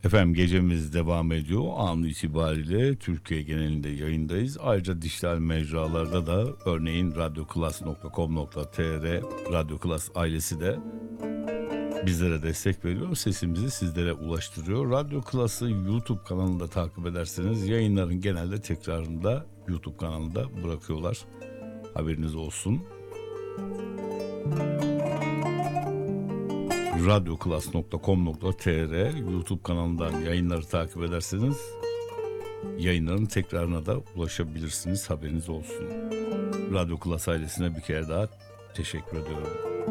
Efendim gecemiz devam ediyor. An itibariyle Türkiye genelinde yayındayız. Ayrıca dijital mecralarda da örneğin radyoklas.com.tr Radyo Klas ailesi de bizlere destek veriyor. Sesimizi sizlere ulaştırıyor. Radyo Klas'ı YouTube kanalında takip ederseniz yayınların genelde tekrarında YouTube kanalında bırakıyorlar. Haberiniz olsun. radyoklas.com.tr YouTube kanalından yayınları takip ederseniz yayınların tekrarına da ulaşabilirsiniz. Haberiniz olsun. Radyo Klas ailesine bir kere daha teşekkür ediyorum.